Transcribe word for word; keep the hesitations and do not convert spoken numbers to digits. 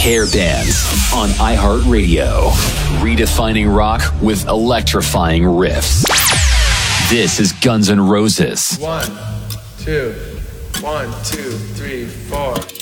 Hair Bands on iHeartRadio. Redefining rock with electrifying riffs. This is Guns N' Roses. One, two, one, two, three, four.